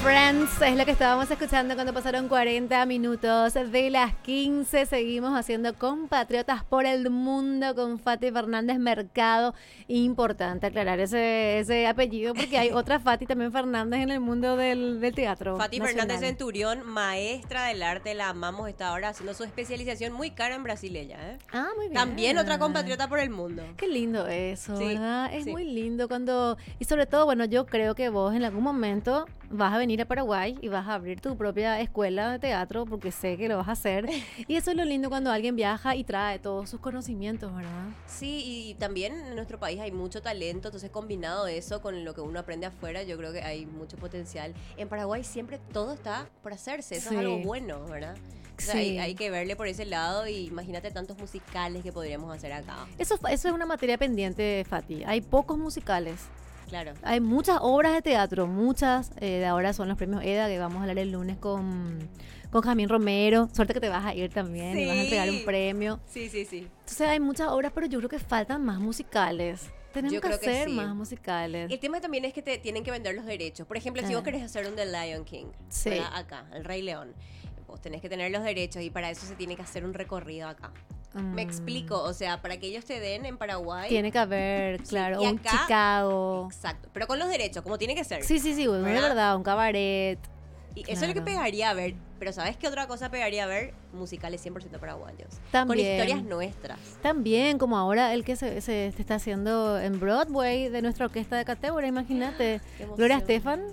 Friends es lo que estábamos escuchando cuando pasaron 40 minutos de las 15. Seguimos haciendo Compatriotas por el Mundo con Fati Fernández Mercado. Importante aclarar ese apellido porque hay otra Fati también Fernández en el mundo del teatro Fati nacional. Fernández Centurión, maestra del arte, la amamos, está ahora haciendo su especialización muy cara en Brasil ella, ¿eh? Ah, muy bien. También otra compatriota por el mundo. Qué lindo eso, Sí, ¿verdad? Es sí. muy lindo cuando... Y sobre todo, bueno, yo creo que vos en algún momento vas a venir a Paraguay y vas a abrir tu propia escuela de teatro porque sé que lo vas a hacer. Y eso es lo lindo cuando alguien viaja y trae todos sus conocimientos, ¿verdad? Sí, y también en nuestro país hay mucho talento, entonces combinado eso con lo que uno aprende afuera, yo creo que hay mucho potencial. En Paraguay siempre todo está por hacerse, eso Sí. es algo bueno, ¿verdad? O sea, Sí. hay que verle por ese lado y imagínate tantos musicales que podríamos hacer acá. Eso es una materia pendiente, Fati. Hay pocos musicales. Claro. Hay muchas obras de teatro, muchas. De ahora son los premios EDA que vamos a hablar el lunes con Jamín Romero. Suerte que te vas a ir también y vas a entregar un premio. Sí, sí, sí. Entonces hay muchas obras, pero yo creo que faltan más musicales. Tenemos Yo que creo que hacer sí. más musicales. El tema también es que te tienen que vender los derechos. Por ejemplo, si vos querés hacer un The Lion King, Sí. ¿verdad? Acá, El Rey León, vos tenés que tener los derechos y para eso se tiene que hacer un recorrido acá. Me explico, o sea, para que ellos te den en Paraguay. Tiene que haber, claro, y un acá- Chicago. Exacto, pero con los derechos, como tiene que ser. Sí, sí, sí, bueno, de ¿Verdad? verdad, un cabaret. Y eso es lo que Claro. pegaría a ver. Pero ¿sabes qué otra cosa pegaría a ver? Musicales 100% paraguayos. Con También. historias nuestras. También, como ahora el que se está haciendo en Broadway de nuestra orquesta de Catébora, imagínate. Qué emoción. Gloria Estefan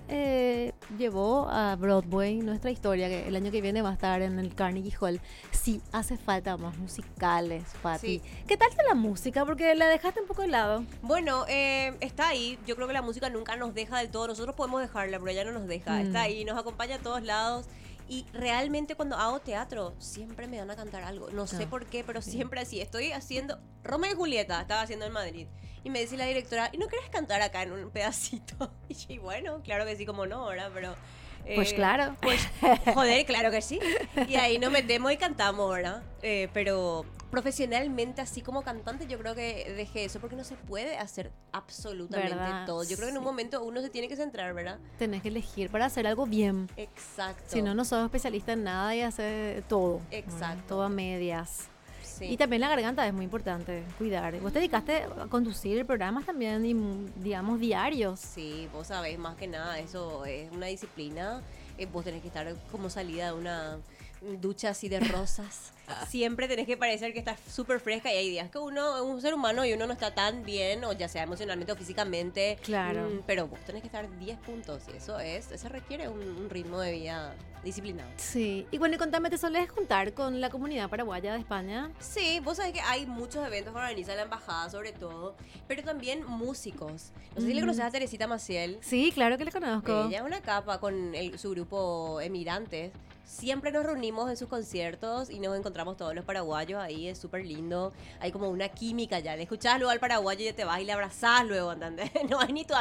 llevó a Broadway nuestra historia, que el año que viene va a estar en el Carnegie Hall. Sí, hace falta más musicales, Pati. Sí. ¿Qué tal de la música? Porque la dejaste un poco de lado. Bueno, está ahí. Yo creo que la música nunca nos deja del todo. Nosotros podemos dejarla, pero ella no nos deja. Está ahí, nos acompaña a todos lados. Y realmente cuando hago teatro, siempre me dan a cantar algo. No sé por qué, pero siempre así. Estoy haciendo... Romeo y Julieta estaba haciendo en Madrid. Y me dice la directora, ¿y no querés cantar acá en un pedacito? Y bueno, claro que sí, como no, ¿verdad? Pero... Pues claro. Pues, joder, claro que sí. Y ahí nos metemos y cantamos, ¿verdad? Pero profesionalmente, así como cantante, yo creo que dejé eso porque no se puede hacer absolutamente ¿Verdad? todo. Yo creo que en un Sí. momento uno se tiene que centrar, ¿verdad? Tenés que elegir para hacer algo bien. Exacto. Si no, no sos especialista en nada y haces todo. Exacto. Todo a medias. Sí. Y también la garganta es muy importante, cuidar. Vos te dedicaste a conducir programas también, y, digamos, diarios. Sí, vos sabés, más que nada, eso es una disciplina. Vos tenés que estar como salida de una ducha así de rosas. Siempre tenés que parecer que estás súper fresca y hay días que uno es un ser humano y uno no está tan bien, o ya sea emocionalmente o físicamente. Claro. Pero vos tenés que estar 10 puntos y eso requiere un ritmo de vida disciplinado. Sí. Y bueno, y contame, ¿te solés juntar con la comunidad paraguaya de España? Sí, vos sabés que hay muchos eventos que organiza la embajada sobre todo, pero también músicos. No sé si le conoces a Teresita Maciel. Sí, claro que le conozco. Ella es una capa con su grupo Emirantes. Siempre nos reunimos en sus conciertos y nos encontramos todos los paraguayos ahí, es súper lindo. Hay como una química ya. Le escuchás luego al paraguayo y ya te vas y le abrazás luego, ¿entendés? No hay ni tu